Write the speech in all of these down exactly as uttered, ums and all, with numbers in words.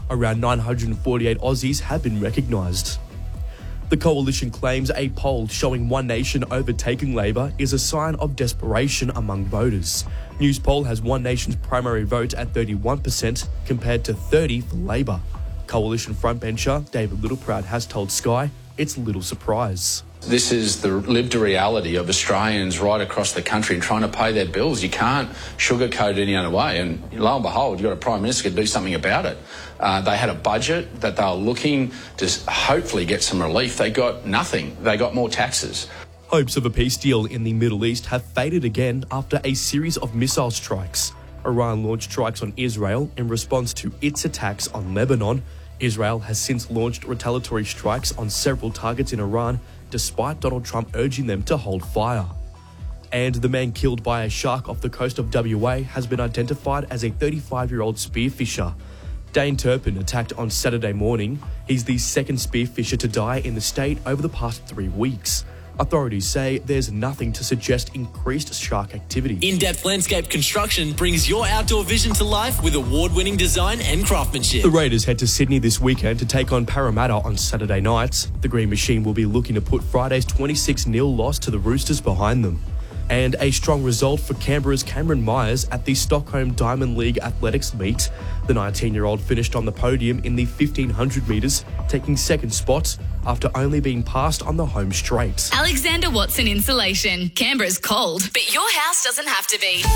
Around nine hundred forty-eight Aussies have been recognised. The coalition claims a poll showing One Nation overtaking Labor is a sign of desperation among voters. Newspoll has One Nation's primary vote at thirty-one percent compared to thirty percent for Labor. Coalition frontbencher David Littleproud has told Sky it's little surprise. This is the lived reality of Australians right across the country trying to pay their bills. You can't sugarcoat it any other way. And lo and behold, you've got a Prime Minister to do something about it. Uh, they had a budget that they were looking to hopefully get some relief. They got nothing. They got more taxes. Hopes of a peace deal in the Middle East have faded again after a series of missile strikes. Iran launched strikes on Israel in response to its attacks on Lebanon. Israel has since launched retaliatory strikes on several targets in Iran, despite Donald Trump urging them to hold fire. And the man killed by a shark off the coast of W A has been identified as a thirty-five-year-old spearfisher. Dane Turpin attacked on Saturday morning. He's the second spearfisher to die in the state over the past three weeks. Authorities say there's nothing to suggest increased shark activity. In-Depth Landscape Construction brings your outdoor vision to life with award-winning design and craftsmanship. The Raiders head to Sydney this weekend to take on Parramatta on Saturday nights. The Green Machine will be looking to put Friday's twenty-six nil loss to the Roosters behind them. And a strong result for Canberra's Cameron Myers at the Stockholm Diamond League Athletics meet. The nineteen-year-old finished on the podium in the fifteen hundred metres, taking second spot after only being passed on the home straight. Alexander Watson Insulation. Canberra's cold, but your house doesn't have to be.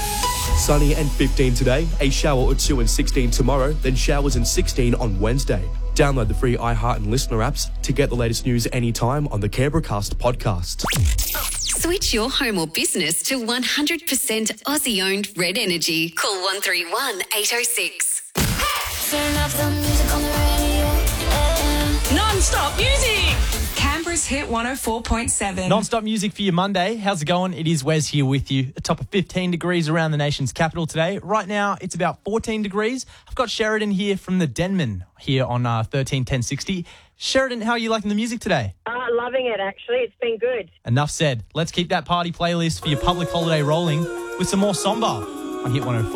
Sunny and fifteen today, a shower or two and sixteen tomorrow, then showers and sixteen on Wednesday. Download the free iHeart and Listener apps to get the latest news anytime on the Canberracast podcast. Switch your home or business to one hundred percent Aussie-owned Red Energy. Call one three one, eight oh six. Turn up the music on the radio. Yeah. Non-stop music! Canberra's Hit one oh four point seven. Non-stop music for your Monday. How's it going? It is Wes here with you. A top of fifteen degrees around the nation's capital today. Right now, it's about fourteen degrees. I've got Sheridan here from the Denman here on uh, thirteen ten sixty. Sheridan, how are you liking the music today? Uh, loving it, actually. It's been good. Enough said. Let's keep that party playlist for your public holiday rolling with some more Somba on Hit one oh four.